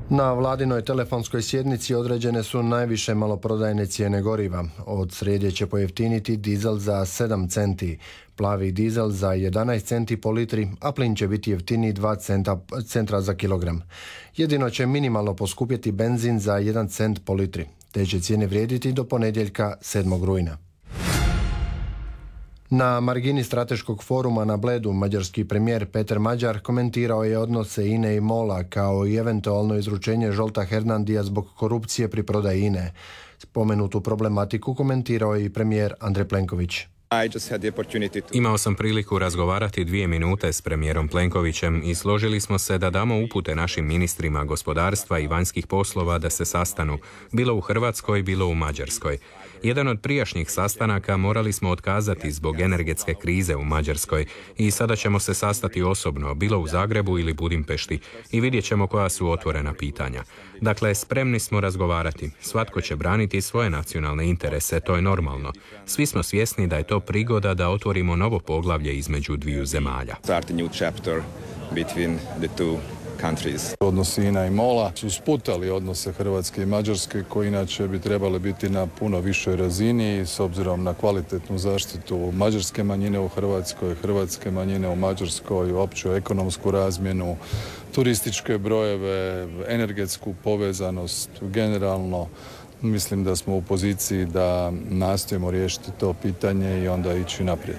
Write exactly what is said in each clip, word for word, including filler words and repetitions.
Na vladinoj telefonskoj sjednici određene su najviše maloprodajne cijene goriva. Od srijede će pojeftiniti dizel za sedam centi, plavi dizel za jedanaest centi po litri, a plin će biti jeftiniji dva centa, centra za kilogram. Jedino će minimalno poskupjeti benzin za jedan cent po litri. Te će cijene vrijediti do ponedjeljka sedmog rujna. Na margini strateškog foruma na Bledu mađarski premijer Peter Mađar komentirao je odnose I N E i MOL-a kao i eventualno izručenje Zsolta Hernandija zbog korupcije pri prodaji I N E. Spomenutu problematiku komentirao je i premijer Andrej Plenković. Imao sam priliku razgovarati dvije minute s premijerom Plenkovićem i složili smo se da damo upute našim ministrima gospodarstva i vanjskih poslova da se sastanu, bilo u Hrvatskoj, bilo u Mađarskoj. Jedan od prijašnjih sastanaka morali smo otkazati zbog energetske krize u Mađarskoj i sada ćemo se sastati osobno, bilo u Zagrebu ili Budimpešti, i vidjet ćemo koja su otvorena pitanja. Dakle, spremni smo razgovarati. Svatko će braniti svoje nacionalne interese, to je normalno. Svi smo svjesni da je to prigoda da otvorimo novo poglavlje između dviju zemalja. Odnosi I N E i MOL-a su sputali odnose Hrvatske i Mađarske koji inače bi trebali biti na puno višoj razini s obzirom na kvalitetnu zaštitu mađarske manjine u Hrvatskoj, hrvatske manjine u Mađarskoj, opću ekonomsku razmjenu, turističke brojeve, energetsku povezanost. Generalno mislim da smo u poziciji da nastojimo riješiti to pitanje i onda ići naprijed.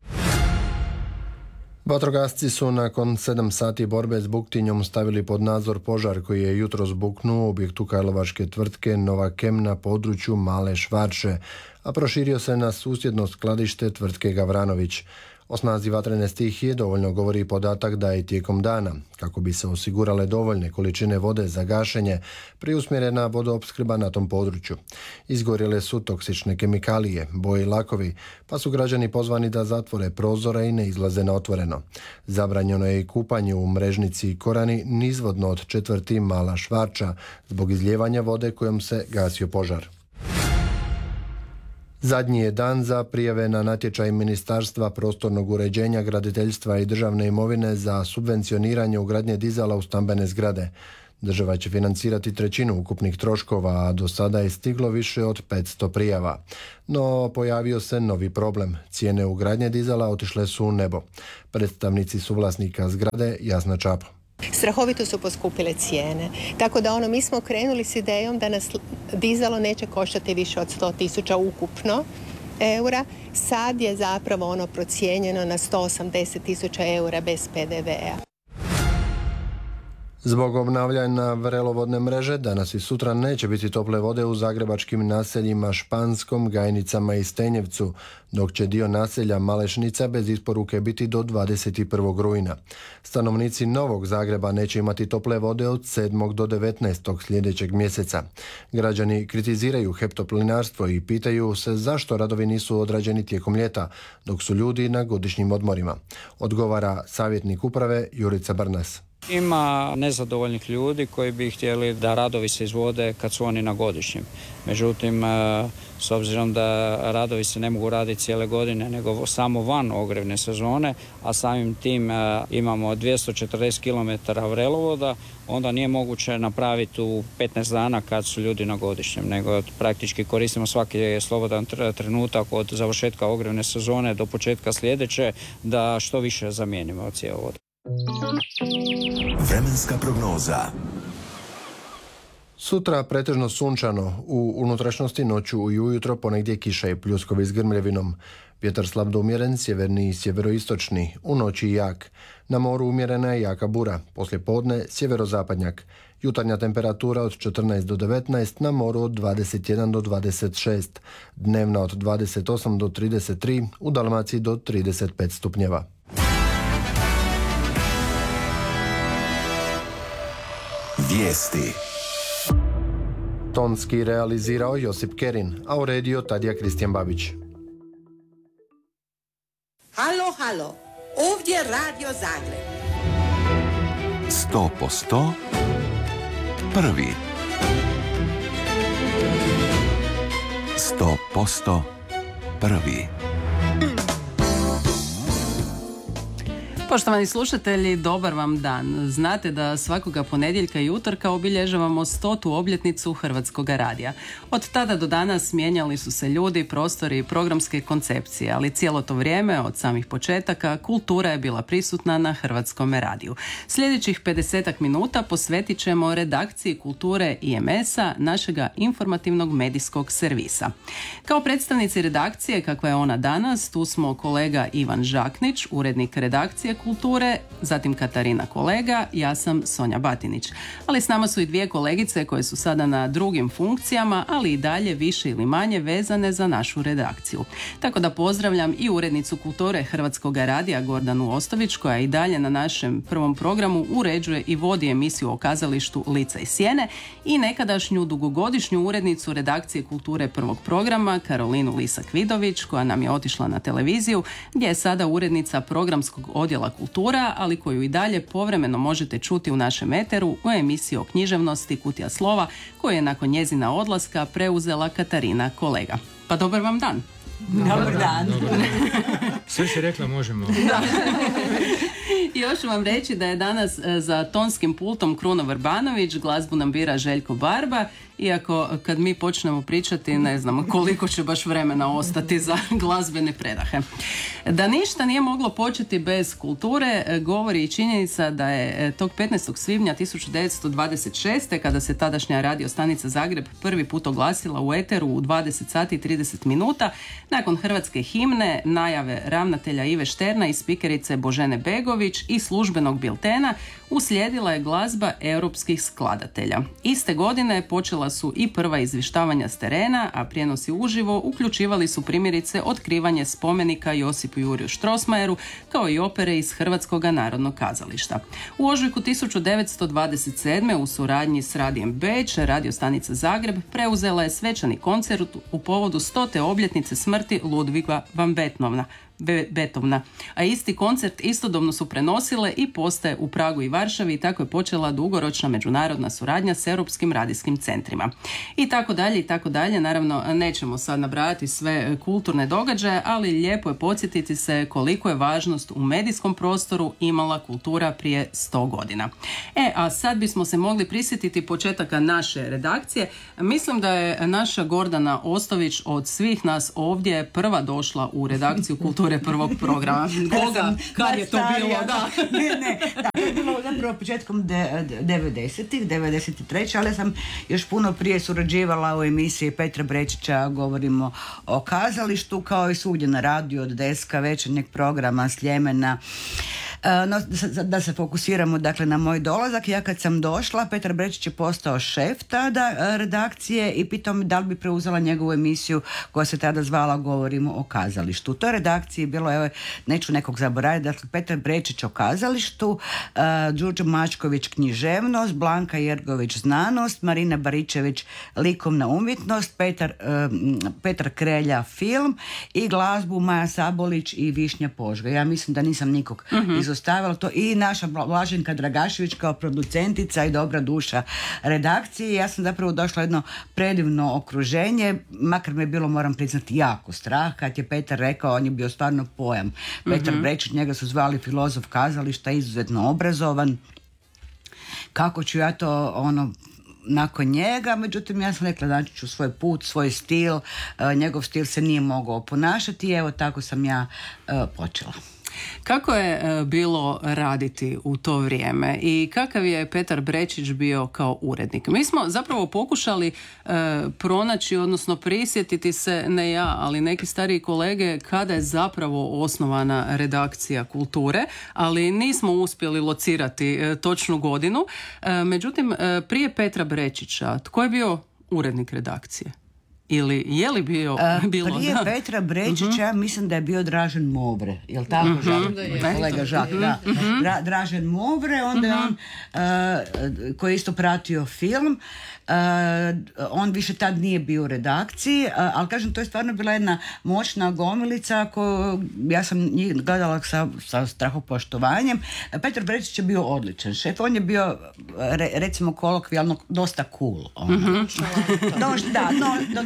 Vatrogasci su nakon sedam sati borbe s buktinjom stavili pod nadzor požar koji je jutros buknuo u objektu karlovačke tvrtke Nova Chem na području Male Švarše, a proširio se na susjedno skladište tvrtke Gavranović. O snazi vatrene stihije dovoljno govori i podatak da je tijekom dana, kako bi se osigurale dovoljne količine vode za gašenje, preusmjerena vodoopskrba na tom području. Izgorjele su toksične kemikalije, boje i lakovi, pa su građani pozvani da zatvore prozore i ne izlaze na otvoreno. Zabranjeno je i kupanje u Mrežnici Korani nizvodno od četvrti Mala Švarča zbog izlijevanja vode kojom se gasio požar. Zadnji je dan za prijave na natječaj Ministarstva prostornog uređenja, graditeljstva i državne imovine za subvencioniranje ugradnje dizala u stambene zgrade. Država će financirati trećinu ukupnih troškova, a do sada je stiglo više od petsto prijava. No, pojavio se novi problem. Cijene ugradnje dizala otišle su u nebo. Predstavnici suvlasnika zgrade Jasna Čapo. Strahovito su poskupile cijene, tako da ono mi smo krenuli s idejom da nas dizalo neće koštati više od sto tisuća ukupno eura. Sad je zapravo ono procijenjeno na sto osamdeset tisuća eura bez P D V-a. Zbog obnavljanja vrelovodne mreže danas i sutra neće biti tople vode u zagrebačkim naseljima Španskom, Gajnicama i Stenjevcu, dok će dio naselja Malešnica bez isporuke biti do dvadeset prvog rujna. Stanovnici Novog Zagreba neće imati tople vode od sedmog do devetnaestog sljedećeg mjeseca. Građani kritiziraju HEP Toplinarstvo i pitaju se zašto radovi nisu odrađeni tijekom ljeta, dok su ljudi na godišnjim odmorima. Odgovara savjetnik uprave Jurica Brnas. Ima nezadovoljnih ljudi koji bi htjeli da radovi se izvode kad su oni na godišnjem. Međutim, s obzirom da radovi se ne mogu raditi cijele godine, nego samo van ogrjevne sezone, a samim tim imamo dvjesto četrdeset kilometara vrelovoda, onda nije moguće napraviti u petnaest dana kad su ljudi na godišnjem, nego praktički koristimo svaki slobodan trenutak od završetka ogrjevne sezone do početka sljedeće da što više zamijenimo cjevovod. Vremenska prognoza. Sutra pretežno sunčano, u unutrašnjosti noću i ujutro ponegdje kiša i pljuskovi s grmljevinom. Vjetar slab do umjeren, sjeverni i sjeveroistočni, u noći jak. Na moru umjerena je jaka bura, poslije podne sjeverozapadnjak. Jutarnja temperatura od četrnaest do devetnaest, na moru od dvadeset jedan do dvadeset šest. Dnevna od dvadeset osam do trideset tri, u Dalmaciji do trideset pet stupnjeva. Vijesti. Tonski realizirao Josip Kerin, a uredio Tadija Kristijan Babić. Halo, halo, ovdje Radio Zagreb. Sto po sto, prvi. Sto posto, prvi. Poštovani slušatelji, dobar vam dan. Znate da svakoga ponedjeljka i utorka obilježavamo stotu obljetnicu Hrvatskog radija. Od tada do danas mijenjali su se ljudi, prostori i programske koncepcije, ali cijelo to vrijeme, od samih početaka, kultura je bila prisutna na Hrvatskom radiju. Sljedećih pedesetak minuta posvetit ćemo redakciji kulture I M S-a, našega informativnog medijskog servisa. Kao predstavnici redakcije, kakva je ona danas, tu smo kolega Ivan Žaknić, urednik redakcije kulture, zatim Katarina Kolega, ja sam Sonja Batinić. Ali s nama su i dvije kolegice koje su sada na drugim funkcijama, ali i dalje više ili manje vezane za našu redakciju. Tako da pozdravljam i urednicu kulture Hrvatskog radija Gordanu Ostović, koja i dalje na našem prvom programu uređuje i vodi emisiju o kazalištu Lica i sjene, i nekadašnju dugogodišnju urednicu redakcije kulture prvog programa Karolinu Lisak-Vidović, koja nam je otišla na televiziju, gdje je sada urednica programskog odjela kultura, ali koju i dalje povremeno možete čuti u našem eteru u emisiji o književnosti Kutija slova, koju je nakon njezina odlaska preuzela Katarina Kolega. Pa dobar vam dan. Dobar dan. Dobar dan. Sve si rekla, možemo. Da. I još ću vam reći da je danas za tonskim pultom Kruno Vrbanović, glazbu nam bira Željko Barba, iako kad mi počnemo pričati ne znam koliko će baš vremena ostati za glazbene predahe. Da ništa nije moglo početi bez kulture govori i činjenica da je tog petnaestog svibnja tisuću devetsto dvadeset šeste. kada se tadašnja radio stanica Zagreb prvi put oglasila u eteru u dvadeset sati i trideset minuta, nakon hrvatske himne, najave ravnatelja Ive Šterna i spikerice Božene Begović i službenog biltena, uslijedila je glazba europskih skladatelja. Iste godine počela su i prva izvještavanja s terena, a prijenosi uživo uključivali su primjerice otkrivanje spomenika Josipu Juriju Strossmayeru, kao i opere iz Hrvatskog narodnog kazališta. U ožujku tisuću devetsto dvadeset sedme. u suradnji s Radijem Beč, radio stanica Zagreb preuzela je svečani koncert u povodu stote obljetnice smrti Ludviga van Beethovena. Beethovena. A isti koncert istodobno su prenosile i postaje u Pragu i Varšavi, i tako je počela dugoročna međunarodna suradnja s europskim radijskim centrima. I tako dalje, i tako dalje. Naravno, nećemo sad nabrajati sve kulturne događaje, ali lijepo je podsjetiti se koliko je važnost u medijskom prostoru imala kultura prije sto godina. E, a sad bismo se mogli prisjetiti početaka naše redakcije. Mislim da je naša Gordana Ostović od svih nas ovdje prva došla u redakciju kulture prvog programa. Koga? Kad je to bilo? Da. ne, ne. Da, to je bilo zapravo početkom devedesetih, devedeset treće. ali sam još puno prije surađivala u emisiji Petra Brečića, govorimo o kazalištu, kao i svugdje na radiju, od Deska, Večernjeg programa, Sljemena. No, da se fokusiramo dakle na moj dolazak. Ja kad sam došla, Petar Brečić je postao šef tada redakcije i pitao me da li bi preuzela njegovu emisiju koja se tada zvala Govorimo o kazalištu. U toj redakciji bilo, evo, neću nekog zaboraviti, dakle Petar Brečić o kazalištu, uh, Đurđo Mačković književnost, Blanka Jergović znanost, Marina Baričević likovna umjetnost, Petar, uh, Petar Krelja film i glazbu Maja Sabolić i Višnja Požga. Ja mislim da nisam nikog mm-hmm. izostavila to, i naša Blaženka Dragašević kao producentica i dobra duša redakcije. Ja sam zapravo došla jedno predivno okruženje, makar me je bilo, moram priznati, jako strah kad je Petar rekao, on je bio stvarno pojam. Mm-hmm. Petar Brečić, njega su zvali filozof kazališta, izuzetno obrazovan. Kako ću ja to ono nakon njega, međutim ja sam rekla da ću svoj put, svoj stil, njegov stil se nije mogao ponašati i evo tako sam ja počela. Kako je e, bilo raditi u to vrijeme i kakav je Petar Brečić bio kao urednik? Mi smo zapravo pokušali e, pronaći, odnosno prisjetiti se, ne ja, ali neki stariji kolege, kada je zapravo osnovana redakcija kulture, ali nismo uspjeli locirati e, točnu godinu. E, međutim, e, prije Petra Brečića, tko je bio urednik redakcije? Ili je li bio, uh, bilo? Prije da. Petra Brečića, uh-huh. mislim da je bio Dražen Movre. Jel tako, uh-huh. Žak? Kolega Žak, uh-huh. da. Uh-huh. Dra, Dražen Movre, onda uh-huh. on, uh, koji je isto pratio film, uh, on više tad nije bio u redakciji, uh, ali kažem, to je stvarno bila jedna moćna gomilica koju ja sam njih gledala sa, sa strahopoštovanjem. Petar Brečić je bio odličan šef. On je bio, re, recimo kolokvijalno, dosta cool. On. Uh-huh. Doš, da, no, no,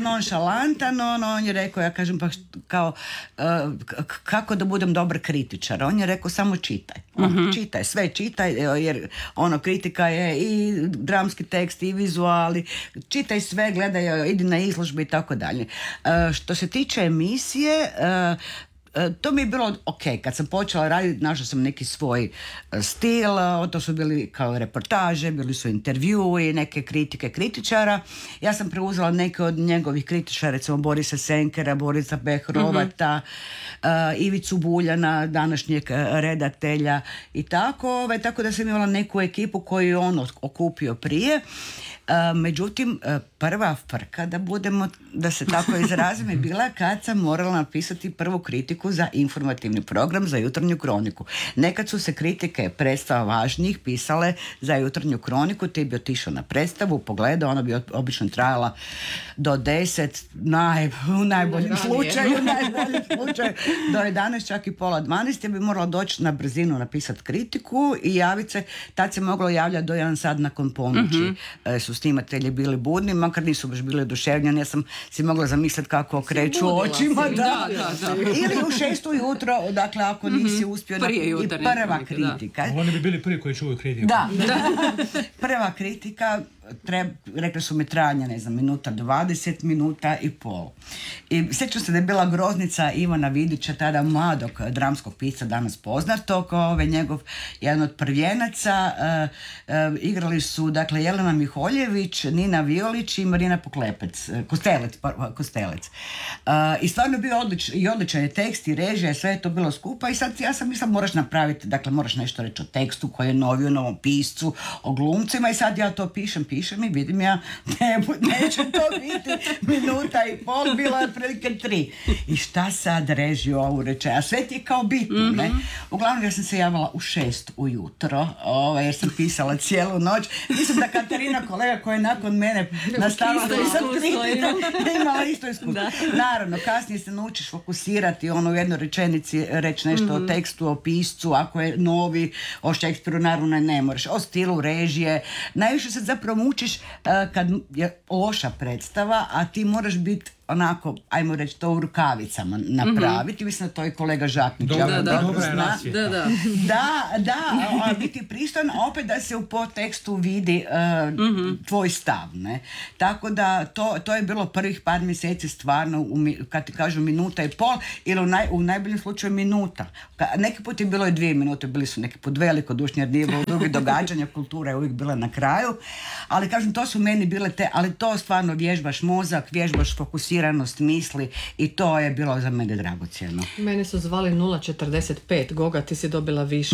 nonšalantan, on, on je rekao, ja kažem pa št- kao uh, k- kako da budem dobar kritičar. On je rekao samo čitaj. Mm-hmm. Čitaj, sve čitaj, jer ono kritika je i dramski tekst i vizuali. Čitaj sve, gledaj, idi na izložbe i tako dalje. Uh, Što se tiče emisije, uh, to mi je bilo ok, kad sam počela raditi našla sam neki svoj stil, to su bili kao reportaže, bili su intervjui, neke kritike kritičara. Ja sam preuzela neke od njegovih kritičara, recimo Borisa Senkera, Borisa Behrovata, mm-hmm. uh, Ivicu Buljana, današnjeg redatelja i tako, ovaj, tako da sam imala neku ekipu koju je on okupio prije. Uh, međutim, uh, prva frka, da budemo, da se tako izrazim, je bila kad sam morala napisati prvu kritiku za informativni program za Jutarnju kroniku. Nekad su se kritike predstava važnijih pisale za Jutarnju kroniku, ti bi otišao na predstavu, pogledao, ona bi obično trajala do deset, naj, u najboljem slučaju, u najboljem slučaju, do jedanaest, čak i pola dvanaest, ja bi morala doći na brzinu napisati kritiku i javiti se, tad se moglo javljati do jedan sat nakon ponoći. Mm-hmm. Su snimatelji bili budni, makar nisu baš bili oduševljeni, ja sam si mogla zamisliti kako okreću očima. Da, da, da, da. Ili u šestu jutro, dakle ako nisi mm-hmm. uspio na, i prva kritika. Da. Oni bi bili prvi koji čuju kritiku. Da, da. Prva kritika, Treb, rekli su mi trajanje, ne znam, minuta dvadeset, minuta i pol. I sjećam se da je bila groznica Ivana Vidića, tada mladog dramskog pisca, danas poznatog, ovaj njegov jedan od prvijenaca. Uh, uh, igrali su, dakle, Jelena Miholjević, Nina Violić i Marina Poklepec, Kostelec, pa, Kostelec. Uh, I stvarno je bio odlič, i odličan je tekst i režija, sve je to bilo skupa i sad ja sam mislila moraš napraviti, dakle, moraš nešto reći o tekstu koji je novi, o novom piscu, o glumcima i sad ja to pišem, pišem i vidim ja, ne, neće to biti minuta i pol, bila je prilike tri. I šta sad reži ovu reče? A sve ti je kao bitno, mm-hmm. ne? Uglavnom ja sam se javila u šest ujutro, ovaj, jer sam pisala cijelu noć. Mislim da Katarina, kolega koja je nakon mene nastavila da sam kritika, imala isto iskustvo. Naravno, kasnije se naučiš fokusirati, ono u jednoj rečenici reći nešto mm-hmm. o tekstu, o piscu, ako je novi, o Šekspiru naravno ne moraš, o stilu režije. Najviše se zapravo učiš uh, kad je loša predstava, a ti moraš biti onako, ajmo reći, to u rukavicama napraviti. Mm-hmm. Mislim da to je kolega Žaknić. Dobra, ja da, da, dobra je rasvjeta. Da, da. Da, da, a biti pristojan, a opet da se u podtekstu vidi uh, mm-hmm. tvoj stav, ne? Tako da to, to je bilo prvih par mjeseci stvarno, u, kad ti kažu minuta i pol, ili u, naj, u najboljem slučaju minuta. Neki put je bilo i dvije minute, bili su neki put velikodušni, jer nije bilo drugih događanja, kultura je uvijek bila na kraju, ali kažem, to su meni bile te, ali to stvarno vježbaš mozak, vježbaš fokusiranost misli i to je bilo za mene dragocjeno. Mene su zvali nula četrdeset pet, Goga, ti si dobila više.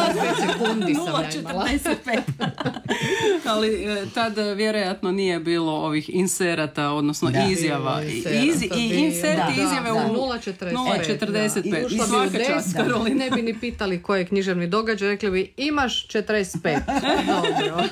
Sekundi sam ja imala. nula četrdeset pet Ali tad vjerojatno nije bilo ovih inserata, odnosno da. izjava. Iz, I inserti da, izjave da, da. u nula četrdeset pet I svaka čast, Karolina. Ne bi ni pitali koji je književni događaj, rekli bi imaš četrdeset pet. Dobro.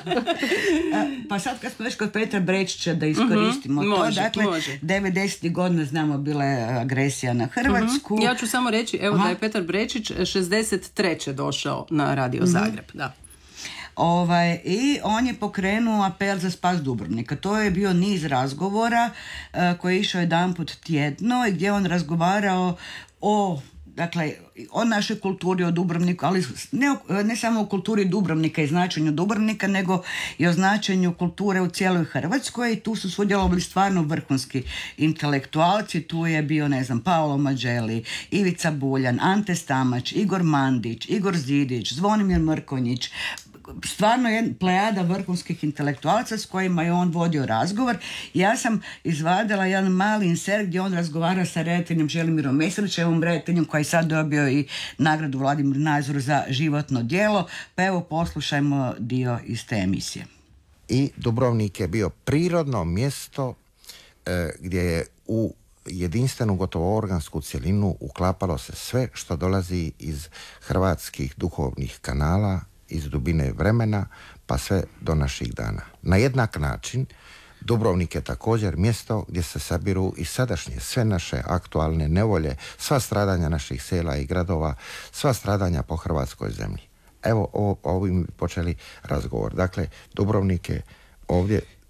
Pa sad kad smo već kod Petra Brečića da iskoristimo mm-hmm. to, može, dakle, devedesetih godina znamo bila je agresija na Hrvatsku. Mm-hmm. Ja ću samo reći, evo Aha. da je Petar Brečić šezdeset treće došao na Radio mm-hmm. Zagreb, da. Ovaj, i on je pokrenuo apel za spas Dubrovnika. To je bio niz razgovora uh, koji je išao jedanput tjedno i gdje on razgovarao o dakle, o našoj kulturi, o Dubrovniku, ali ne, ne samo o kulturi Dubrovnika i značenju Dubrovnika, nego i o značenju kulture u cijeloj Hrvatskoj i tu su sudjelovali stvarno vrhunski intelektualci. Tu je bio, ne znam, Paolo Mađeli, Ivica Buljan, Ante Stamač, Igor Mandić, Igor Zidić, Zvonimir Mrkonjić, stvarno je plejada vrhunskih intelektualaca s kojima je on vodio razgovor. Ja sam izvadila jedan mali insert gdje on razgovara sa redateljem Želimirom Meselićevim, redateljem koji je sad dobio i nagradu Vladimir Nazor za životno djelo, pa evo poslušajmo dio iz te emisije. I Dubrovnik je bio prirodno mjesto e, gdje je u jedinstvenu gotovo organsku cjelinu uklapalo se sve što dolazi iz hrvatskih duhovnih kanala, iz dubine vremena pa sve do naših dana. Na jednak način Dubrovnik je također mjesto gdje se sabiru i sadašnje sve naše aktualne nevolje, sva stradanja naših sela i gradova, sva stradanja po hrvatskoj zemlji. Evo, o, ovim bi počeli razgovor. Dakle, Dubrovnik je ovdje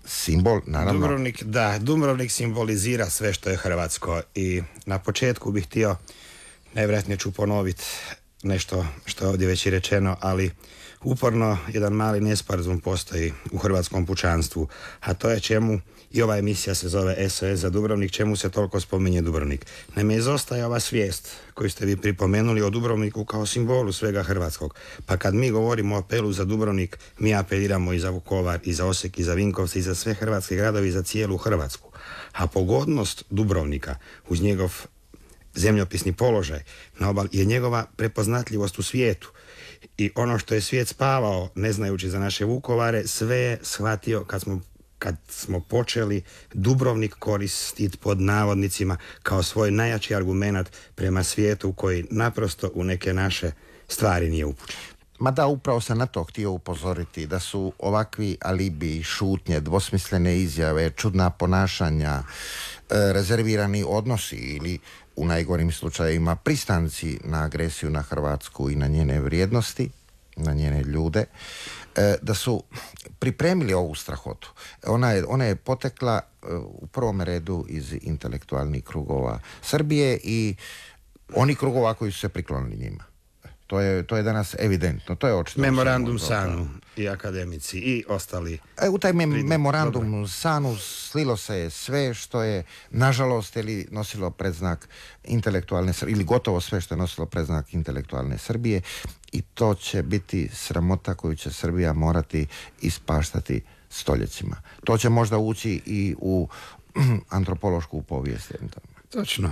simbol, naravno. Dubrovnik, da, Dubrovnik simbolizira sve što je hrvatsko i na početku bih htio, najvjerojatnije ću ponoviti nešto što je ovdje već i rečeno, ali uporno jedan mali nesporazum postoji u hrvatskom pučanstvu, a to je čemu i ova emisija se zove S O S za Dubrovnik, čemu se toliko spominje Dubrovnik. Naime, izostaje ova svijest koju ste vi pripomenuli o Dubrovniku kao simbolu svega hrvatskog. Pa kad mi govorimo o apelu za Dubrovnik, mi apeliramo i za Vukovar, i za Osijek, i za Vinkovce, i za sve hrvatske gradove, i za cijelu Hrvatsku. A pogodnost Dubrovnika uz njegov zemljopisni položaj na obali je njegova prepoznatljivost u svijetu. I ono što je svijet spavao, ne znajući za naše Vukovare, sve je shvatio kad smo kad smo počeli Dubrovnik koristiti pod navodnicima kao svoj najjači argument prema svijetu koji naprosto u neke naše stvari nije upućen. Ma da, upravo sam na to htio upozoriti, da su ovakvi alibi, šutnje, dvosmislene izjave, čudna ponašanja, rezervirani odnosi ili u najgorim slučajevima pristanci na agresiju na Hrvatsku i na njene vrijednosti, na njene ljude, da su pripremili ovu strahotu. Ona je, ona je potekla u prvom redu iz intelektualnih krugova Srbije i onih krugova koji su se priklonili njima. To je, to je danas evidentno. To je očito. Memorandum Sanu i akademici i ostali. E, u taj mem- memorandum Sanu slilo se sve što je, nažalost, ili nosilo predznak intelektualne Srbije, ili gotovo sve što je nosilo predznak intelektualne Srbije, i to će biti sramota koju će Srbija morati ispaštati stoljećima. To će možda ući i u antropološku povijest. Točno.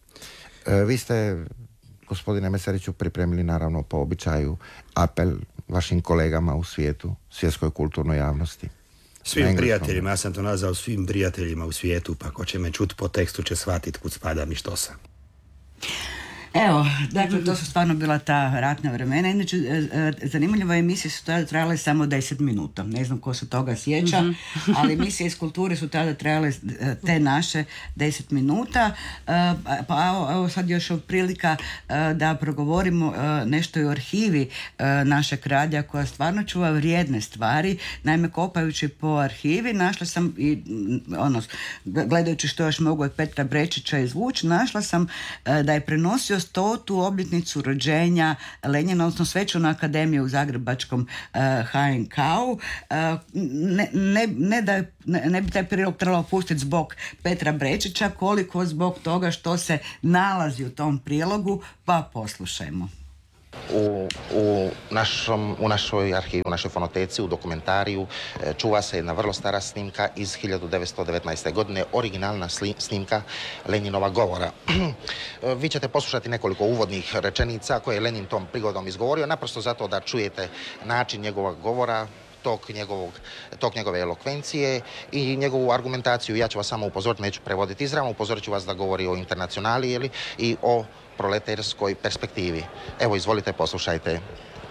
E, vi ste, gospodine Mesariću, pripremili naravno po običaju apel vašim kolegama u svijetu, svjetskoj kulturnoj javnosti. Svim prijateljima, ja sam to nazvao svim prijateljima u svijetu, pa ko će me čuti po tekstu će shvatiti kud spadam i što sam. Evo, dakle, to su stvarno bila ta ratna vremena. Inače, zanimljive emisije su tada trajale samo deset minuta. Ne znam ko se toga sjeća, mm-hmm. ali emisije iz kulture su tada trajale te naše deset minuta. Pa evo, evo sad još prilika da progovorimo nešto i o arhivi našeg radija koja stvarno čuva vrijedne stvari. Naime, kopajući po arhivi našla sam i ono, gledajući što još mogu od Petra Brečića izvući, našla sam da je prenosio stotu obljetnicu rođenja Lenjina, odnosno svečanu akademiju u zagrebačkom uh, H N K-u. Uh, ne, ne, ne, da, ne, ne bi taj prilog trebalo pustiti zbog Petra Brečića, koliko zbog toga što se nalazi u tom prilogu, pa poslušajmo. U, u, našom, u našoj arhivi, u našoj fonoteci, u dokumentariju čuva se jedna vrlo stara snimka iz hiljadu devetsto devetnaeste. godine, originalna sli, snimka Lenjinova govora. Vi ćete poslušati nekoliko uvodnih rečenica koje je Lenin tom prigodom izgovorio, naprosto zato da čujete način njegovog govora, tok, njegovog, tok njegove elokvencije i njegovu argumentaciju. Ja ću vas samo upozoriti, neću prevoditi izravno, upozorit ću vas da govori o internacionali ili, i o proletarskoj perspektiви. Evo, izvolite, poslušajte.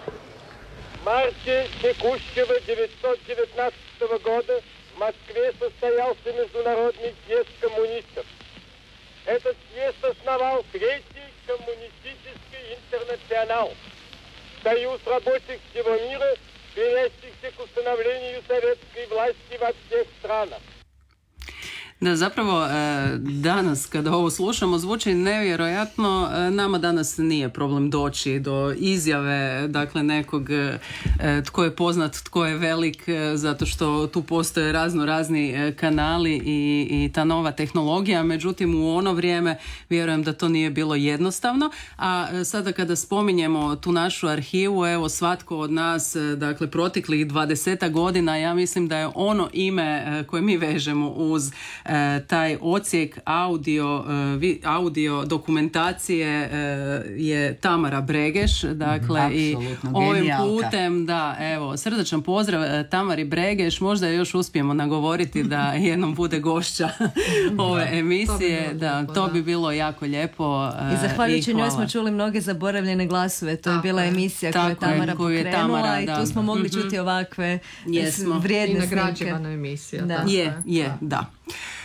марте текущего девятьсот девятнадцатого года в Москве состоялся Международный съезд коммунистов. Этот съезд основал Третий коммунистический интернационал, союз рабочих всего мира, стремящихся к установлению советской власти во всех странах. Da, zapravo danas kada ovo slušamo zvuči nevjerojatno. Nama danas nije problem doći do izjave, dakle, nekog tko je poznat, tko je velik, zato što tu postoje razno razni kanali i, i ta nova tehnologija. Međutim, u ono vrijeme vjerujem da to nije bilo jednostavno. A sada kada spominjemo tu našu arhivu, evo, svatko od nas, dakle, proteklih dvadesetak godina, ja mislim da je ono ime koje mi vežemo uz taj odsjek audio, audio dokumentacije je Tamara Bregeš, dakle, apsolutno, i ovim genijalka. Putem, da, evo, srdačan pozdrav Tamari Bregeš, možda još uspijemo nagovoriti da jednom bude gošća ove da, emisije, to bi da, lijepo, to bi bilo jako lijepo. I zahvaljujući njoj smo čuli mnoge zaboravljene glasove, to je bila emisija koju je Tamara pokrenula Tamara, i tu da. smo mogli čuti ovakve Jesmo. vrijedne snimke. I nagrađivana emisija. Da. Je, je, da.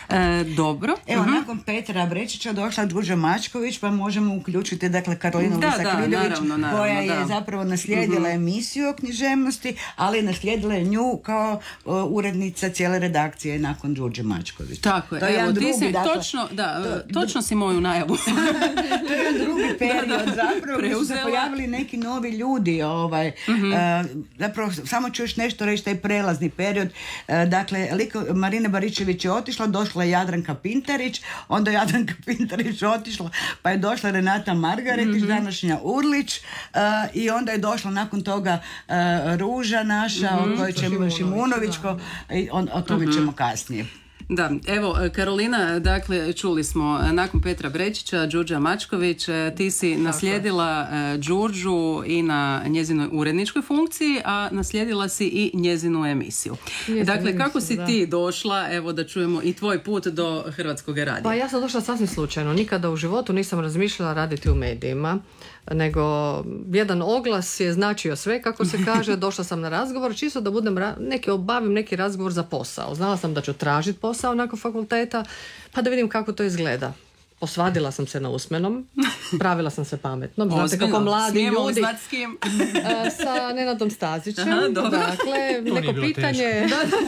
E, dobro. Evo, uh-huh. nakon Petra Brečića došla Đurđa Mačković, pa možemo uključiti, dakle, Karolinu Lisak-Vidović, koja je da. zapravo naslijedila uh-huh. emisiju o književnosti, ali naslijedila je nju kao uh, urednica cijele redakcije nakon Đurđe Mačković. Tako je, to je evo, drugi, ti si, dakle, točno, da, to, točno si moju najavu. To je jedan drugi period, zapravo, gdje su se pojavili neki novi ljudi, ovaj, uh-huh. uh, zapravo, samo ću još nešto reći, taj prelazni period, uh, dakle, liko, Marina Baričević je otišla, došla je Jadranka Pintarić, onda je Jadranka Pintarić otišla, pa je došla Renata Margaretić, mm-hmm. današnja Urlić, uh, i onda je došla nakon toga uh, Ruža naša, mm-hmm. o kojoj ćemo Šimunović, i on, o tome mm-hmm. ćemo kasnije. Da, evo Karolina, dakle čuli smo nakon Petra Brečića, Đurđa Mačković, ti si naslijedila Đurđu i na njezinoj uredničkoj funkciji, a naslijedila si i njezinu emisiju. Njezinu dakle, emisiju, kako si da. ti došla, evo da čujemo i tvoj put do Hrvatskog radija? Pa ja sam došla sasvim slučajno, nikada u životu nisam razmišljala raditi u medijima, nego jedan oglas je značio sve, kako se kaže. Došla sam na razgovor, čisto da budem ra- neki, obavim neki razgovor za posao. Znala sam da ću tražiti posao nakon fakulteta, pa da vidim kako to izgleda. Posvadila sam se na usmenom, pravila sam se pametnom. Znate Ozbiljno. kako mladi Smijemo ljudi s kim? Sa Nenadom Stazićem. Aha, dakle, to neko pitanje.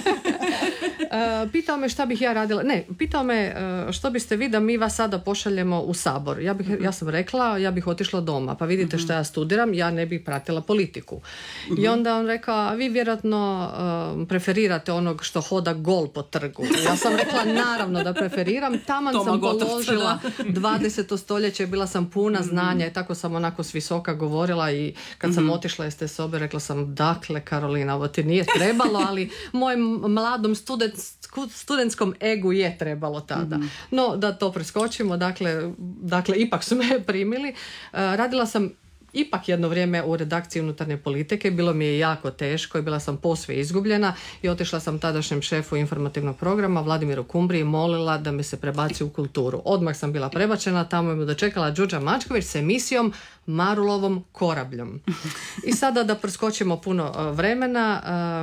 Uh, pitao me šta bih ja radila. Ne, pitao me uh, što biste vi da mi vas sada pošaljemo u Sabor. Ja, bih, ja sam rekla, ja bih otišla doma. Pa vidite šta ja studiram, ja ne bih pratila politiku. Uh-huh. I onda on rekao, a vi vjerojatno uh, preferirate onog što hoda gol po trgu. Ja sam rekla, naravno da preferiram. Taman Toma sam položila dvadeseto stoljeće, bila sam puna znanja i tako sam onako s visoka govorila i kad sam uh-huh. otišla iz te sobe, rekla sam, dakle Karolina, ovo ti nije trebalo, ali mojem mladom student, studentskom egu je trebalo tada. Uh-huh. No, da to preskočimo, dakle, dakle ipak su me primili. Uh, radila sam ipak jedno vrijeme u redakciji unutarnje politike, bilo mi je jako teško i bila sam posve izgubljena i otišla sam tadašnjem šefu informativnog programa Vladimiru Kumbri i molila da me se prebaci u kulturu. Odmah sam bila prebačena, tamo je me dočekala Đurđa Mačković s emisijom Marulovom korabljom. I sada da preskočimo puno vremena,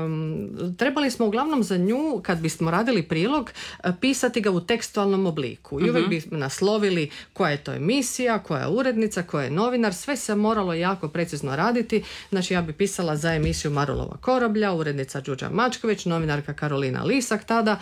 um, trebali smo uglavnom za nju, kad bismo radili prilog, pisati ga u tekstualnom obliku. I uvijek bi naslovili koja je to emisija, koja je urednica, koja je novinar, sve se moralo jako precizno raditi. Znači ja bi pisala za emisiju Marulova korablja, urednica Đurđa Mačković, novinarka Karolina Lisak tada.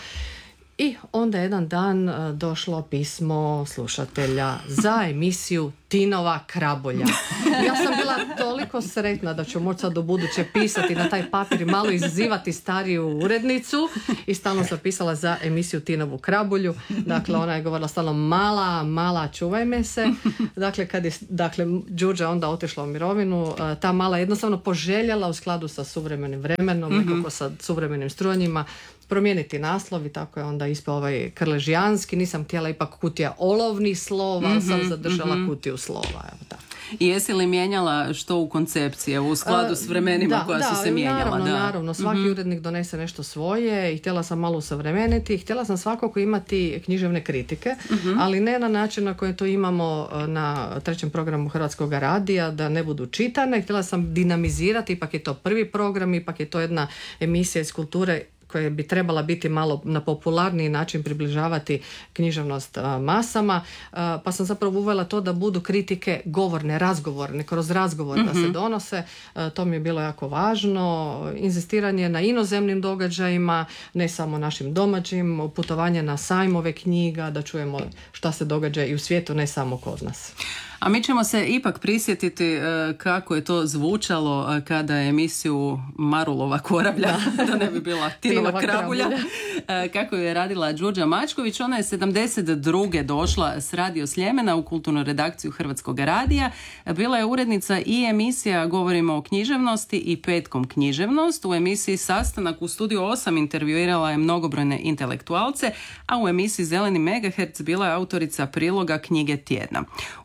I onda jedan dan uh, došlo pismo slušatelja za emisiju Tinova krabolja. Ja sam bila toliko sretna da ću moći sad do buduće pisati na taj papir i malo izazivati stariju urednicu i stalno sam pisala za emisiju Tinovu krabolju. Dakle, ona je govorila stalno mala, mala, čuvaj me se. Dakle, kad je dakle, Đurđa onda otišla u mirovinu, uh, ta mala jednostavno poželjela u skladu sa suvremenim vremenom, mm-hmm. nekako sa suvremenim strujanjima, promijeniti naslov i tako je onda ispao ovaj krležijanski. Nisam htjela ipak kutija olovnih slova, mm-hmm, sam zadržala mm-hmm. kutiju slova. Evo tako. I jesi li mijenjala što u koncepciji, u skladu s vremenima da, koja da, su se mijenjala? Naravno, da, naravno. Svaki mm-hmm. urednik donese nešto svoje i htjela sam malo usavremeniti. Htjela sam svakako imati književne kritike, mm-hmm. ali ne na način na koji to imamo na trećem programu Hrvatskog radija, da ne budu čitane. Htjela sam dinamizirati, ipak je to prvi program, ipak je to jedna emisija iz kulture koja bi trebala biti malo na popularniji način približavati književnost a, masama, a, pa sam zapravo uvela to da budu kritike govorne, razgovorne, kroz razgovor mm-hmm. da se donose. A, to mi je bilo jako važno. Inzistiranje na inozemnim događajima, ne samo našim domaćim, putovanje na sajmove knjiga, da čujemo šta se događa i u svijetu, ne samo kod nas. A mi ćemo se ipak prisjetiti uh, kako je to zvučalo uh, kada je emisiju Marulova korablja, da, da ne bi bila Tinova krabulja, uh, kako je radila Đurđa Mačković. Ona je sedamdeset druge došla s Radio Sljemena u kulturnu redakciju Hrvatskog radija. Bila je urednica i emisija Govorimo o književnosti i Petkom književnost. U emisiji Sastanak u studiju osam intervjuirala je mnogobrojne intelektualce, a u emisiji Zeleni megaherc bila je autorica priloga knjige tjedna. Urednica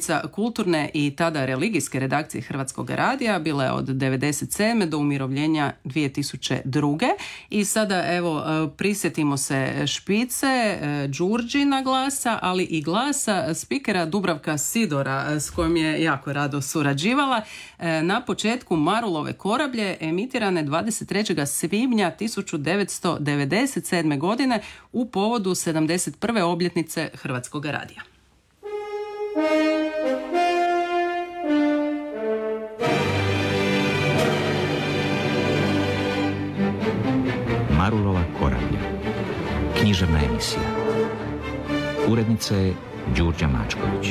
urednica kulturne i tada religijske redakcije Hrvatskog radija, bila je od devedeset sedme do umirovljenja dvije tisuće druge. I sada evo prisjetimo se špice, Đurđina glasa, ali i glasa spikera Dubravka Sidora s kojim je jako rado surađivala. Na početku Marulove korablje emitirane dvadeset trećeg svibnja tisuću devetsto devedeset sedme godine u povodu sedamdeset prve obljetnice Hrvatskog radija. Marulova korablja. Književna emisija. Urednica je Đurđa Mačković.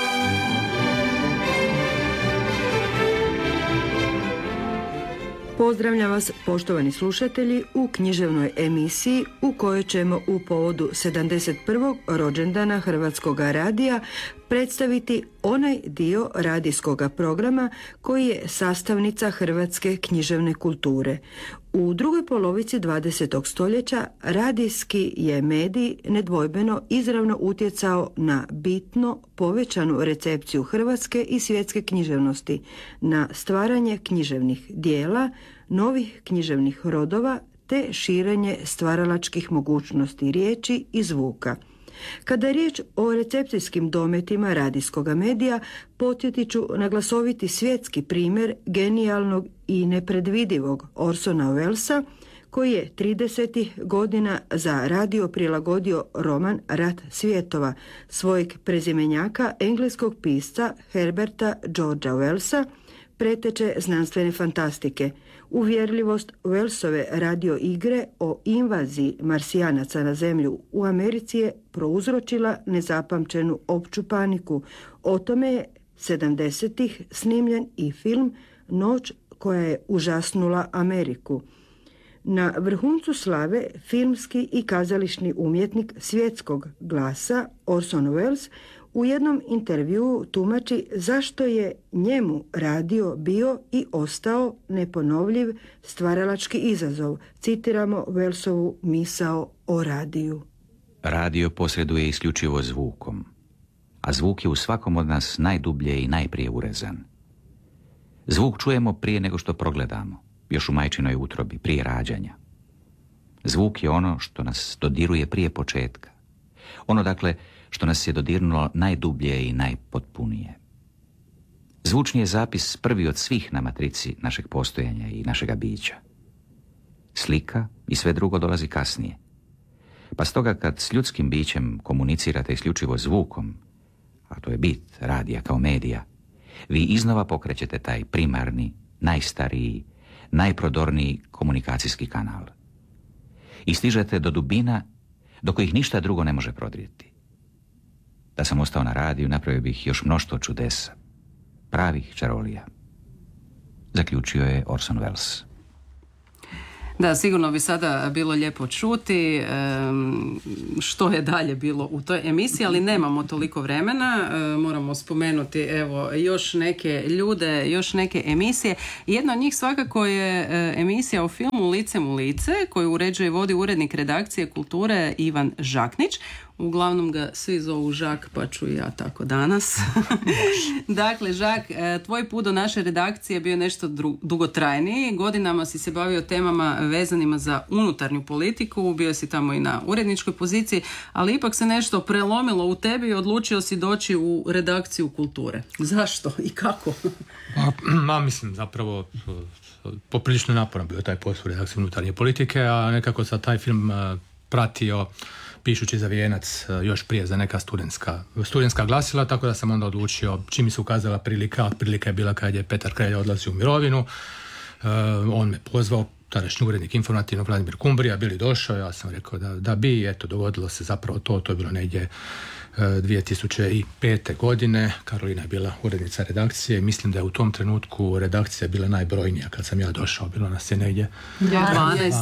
Pozdravljam vas, poštovani slušatelji, u književnoj emisiji u kojoj ćemo u povodu sedamdeset prvog rođendana Hrvatskog radija predstaviti onaj dio radijskoga programa koji je sastavnica hrvatske književne kulture. U drugoj polovici dvadesetog stoljeća radijski je medij nedvojbeno izravno utjecao na bitno povećanu recepciju hrvatske i svjetske književnosti, na stvaranje književnih dijela, novih književnih rodova te širenje stvaralačkih mogućnosti riječi i zvuka. Kada je riječ o recepcijskim dometima radijskoga medija, podsjetit ću na glasoviti svjetski primjer genijalnog i nepredvidivog Orsona Wellesa, koji je tridesetih godina za radio prilagodio roman Rat svjetova svojeg prezimenjaka engleskog pisca Herberta Georgea Wellsa, preteče znanstvene fantastike. Uvjerljivost Wellsove radio igre o invaziji Marsijanaca na zemlju u Americi je prouzročila nezapamćenu opću paniku. O tome je sedamdesetih snimljen i film Noć koja je užasnula Ameriku. Na vrhuncu slave filmski i kazališni umjetnik svjetskog glasa Orson Welles u jednom intervjuu tumači zašto je njemu radio bio i ostao neponovljiv stvaralački izazov. Citiramo Wellesovu misao o radiju. Radio posreduje isključivo zvukom, a zvuk je u svakom od nas najdublje i najprije urezan. Zvuk čujemo prije nego što progledamo, još u majčinoj utrobi, prije rađanja. Zvuk je ono što nas dodiruje prije početka. Ono, dakle, što nas je dodirnulo najdublje i najpotpunije. Zvučni je zapis prvi od svih na matrici našeg postojanja i našega bića. Slika i sve drugo dolazi kasnije. Pa stoga kad s ljudskim bićem komunicirate isključivo zvukom, a to je bit radija kao medija, vi iznova pokrećete taj primarni, najstariji, najprodorniji komunikacijski kanal. I stižete do dubina do kojih ništa drugo ne može prodrijeti. Da sam ostao na radiju, napravio bih još mnoštvo čudesa, pravih čarolija. Zaključio je Orson Welles. Da, sigurno bi sada bilo lijepo čuti um, što je dalje bilo u toj emisiji, ali nemamo toliko vremena. Um, moramo spomenuti evo još neke ljude, još neke emisije. Jedna od njih svakako je uh, emisija o filmu Licem u lice, koju uređuje i vodi urednik redakcije kulture Ivan Žaknić. Uglavnom ga svi zovu Žak, pa ću i ja tako danas. Dakle, Žak, tvoj put do naše redakcije bio nešto dru- dugotrajniji. Godinama si se bavio temama vezanima za unutarnju politiku, bio si tamo i na uredničkoj poziciji, ali ipak se nešto prelomilo u tebi i odlučio si doći u redakciju kulture. Zašto i kako? Ma, ma mislim, zapravo poprilično naporan bio taj posao u redakciji unutarnje politike, a nekako sa taj film pratio pišući za Vijenac još prije za neka studentska, studentska glasila, tako da sam onda odlučio, čim mi se ukazala prilika, prilika je bila kad je Petar Krelja odlazio u mirovinu, uh, on me pozvao, tadašnji urednik informativno Vladimir Kumbrija, bili došao, ja sam rekao da, da bi, eto, dogodilo se zapravo to, to je bilo negdje dvije tisuće pete. godine. Karolina je bila urednica redakcije i mislim da je u tom trenutku redakcija bila najbrojnija kad sam ja došao. Bilo nas je negdje dvanaest,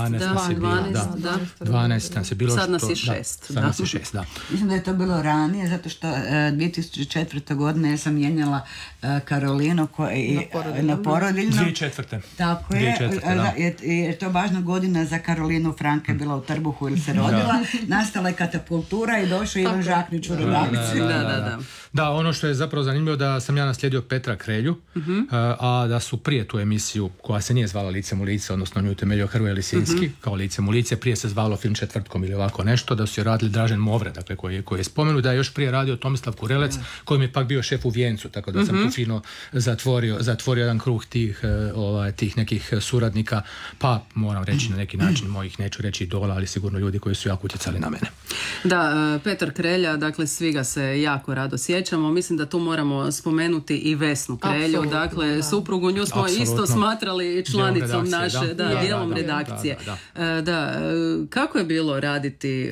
dvanaest nas je bilo. Sad nas je šest. Da, sad nas je šest, da. Mislim da je to bilo ranije, zato što uh, dvije tisuće četvrte. godine ja sam mijenjala uh, Karolinu koje, na porodiljnu. dvije tisuće četvrte. Tako je, da. Jer je to važna godina za Karolinu. Franka je bila u trbuhu ili se rodila. Nastala je katapultura i došao Ivan Žaknić u redakciji. Da, da, da, da. Da, ono što je zapravo zanimljivo da sam ja naslijedio Petra Krelju, uh-huh. a da su prije tu emisiju, koja se nije zvala Licem u lice, odnosno nju utemeljio Hrvoje Lisinski, uh-huh. kao Licem u lice, prije se zvalo Film četvrtkom ili ovako nešto, da su je radili Dražen Movre, dakle, koji je, koji je spomenut, da je još prije radio Tomislav Kurelec, koji mi je pak bio šef u Vijencu, tako da sam uh-huh. tu fino zatvorio, zatvorio jedan kruh tih, ovaj, tih nekih suradnika, pa moram reći na neki način mojih, neću reći idola, ali sigurno ljudi koji su jako utjecali na mene. Da, Petar Krelja, dakle, svi ga se jako rado sjećamo. Mislim da tu moramo spomenuti i Vesnu Krelju, Absolutno, dakle, da. suprugu, nju smo Absolutno. isto smatrali članicom naše, da, da, dijelom da, redakcije. Da, da, da. da, kako je bilo raditi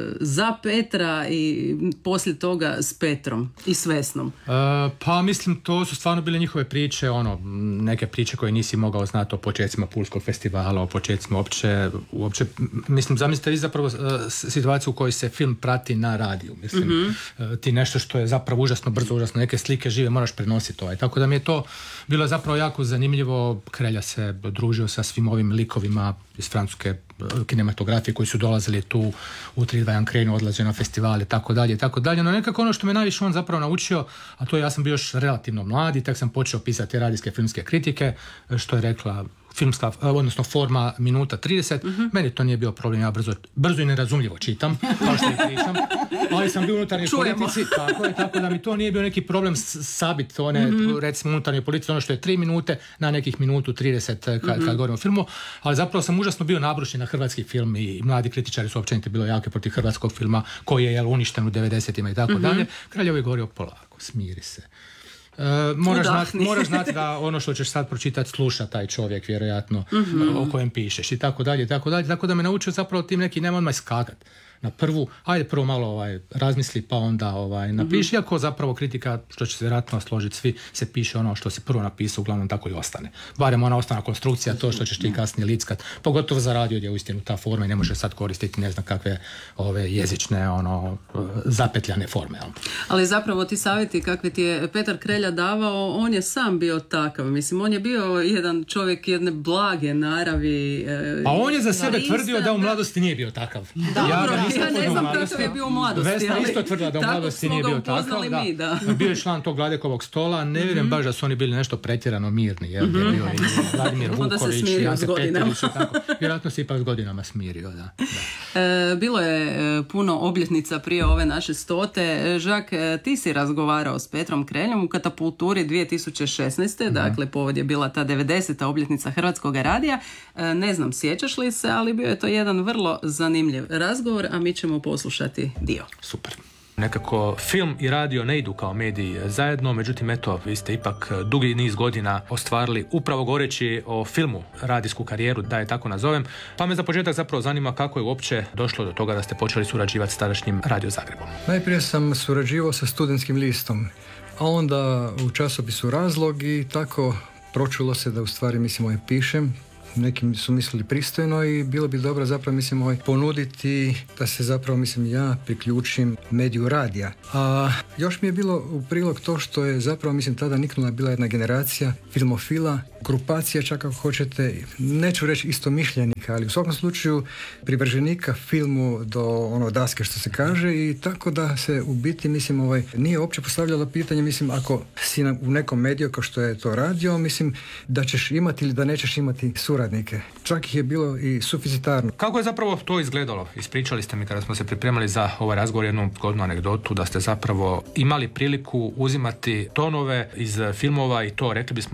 za Petra i poslije toga s Petrom i s Vesnom? Uh, pa mislim, to su stvarno bile njihove priče, ono, neke priče koje nisi mogao znati o početcima Pulskog festivala, o početcima uopće, uopće mislim, zamislite vi zapravo uh, situaciju u kojoj se film prati na radiju, mislim, mm-hmm. uh, ti nešto što je zapravo užasno brzo, užasno, neke slike žive moraš prenositi ovaj, tako da mi je to bilo zapravo jako zanimljivo. Krelja se družio sa svim ovim likovima iz francuske kinematografije koji su dolazili tu u tri dva jedan krenu, odlazio na festivale, tako dalje, tako dalje, no nekako ono što me najviše on zapravo naučio, a to je, ja sam bio još relativno mlad i tak sam počeo pisati radijske filmske kritike, što je rekla filmska, odnosno forma minuta trideset, uh-huh. meni to nije bio problem, ja brzo, brzo i nerazumljivo čitam, kao što i pričam, ali sam bio u unutarnjoj politici, tako je, tako da mi to nije bio neki problem sabit, one, uh-huh. recimo unutarnjoj politici, ono što je tri minute na nekih minutu trideset kad, uh-huh. kad govorimo o filmu, ali zapravo sam užasno bio nabrušen na hrvatski film i mladi kritičari su općenito bilo jake protiv hrvatskog filma koji je jel, uništen u devedesetima i tako uh-huh. dalje. Kraljevo je govorio polako, smiri se. Uh, moraš, znati, moraš znati da ono što ćeš sad pročitati sluša taj čovjek vjerojatno mm-hmm. o kojem pišeš i tako dalje, tako dalje, tako da me naučio zapravo tim neki, nema odmah skakat na prvu, ajde prvo malo ovaj, razmisli pa onda ovaj, napiši, mm-hmm. iako zapravo kritika, što će se vjerojatno složiti svi, se piše ono što se prvo napisao, uglavnom tako i ostane. Barem ona ostana konstrukcija, to što ćeš ti kasnije lickat, pogotovo za radio gdje je uistinu ta forma i ne može sad koristiti ne znam kakve ove jezične ono, zapetljane forme. Ali zapravo ti savjeti kakve ti je Petar Krelja davao, on je sam bio takav, mislim, on je bio jedan čovjek jedne blage naravi. E, A on je za sebe tvrdio da u mladosti nije bio takav. Da, ja, ja ne znam kakav je bio u mladosti. Vesna ali isto tvrdila da u mladosti nije bio takav. Mi, da. Bio je član tog Vladekovog stola, ne vjerujem mm-hmm. baš da su oni bili nešto pretjerano mirni, jer mm-hmm. je bio i Vladimir Vuković i Ante Petrović i tako. Vjerojatno se ipak s godinama smirio, da. da. E, bilo je puno obljetnica prije ove naše stote. Žak, ti si razgovarao s Petrom Kreljom u Katapulturi dvije tisuće šesnaeste. Mm-hmm. Dakle, povod je bila ta devedeseta obljetnica Hrvatskog radija. E, ne znam, sjećaš li se, ali bio je to jedan vrlo zanimljiv razgovor, a mi ćemo poslušati dio. Super. Nekako film i radio ne idu kao mediji zajedno, međutim eto, vi ste ipak dugi niz godina ostvarili upravo govoreći o filmu radijsku karijeru, da je tako nazovem. Pa me za početak zapravo zanima kako je uopće došlo do toga da ste počeli surađivati s tadašnjim Radio Zagrebom. Najprije sam surađivao sa Studentskim listom, a onda u časopisu Razlog i tako pročulo se da u stvari mislim ovaj pišem. Nekim su mislili pristojno i bilo bi dobro zapravo mislim ovaj, ponuditi da se zapravo mislim ja priključim mediju radija. A još mi je bilo u prilog to što je zapravo mislim tada niknula bila jedna generacija filmofila, grupacija čak ako hoćete, neću reći istomišljenika, ali u svakom slučaju privrženika filmu do ono daske što se kaže i tako da se u biti mislim ovaj nije uopće postavljalo pitanje mislim ako si na, u nekom mediju kao što je to radio mislim da ćeš imati ili da nećeš imati suradnike. Čak ih je bilo i suficitarno. Kako je zapravo to izgledalo? Ispričali ste mi kada smo se pripremali za ovaj razgovor jednu zgodnu anegdotu da ste zapravo imali priliku uzimati tonove iz filmova i to rekli bismo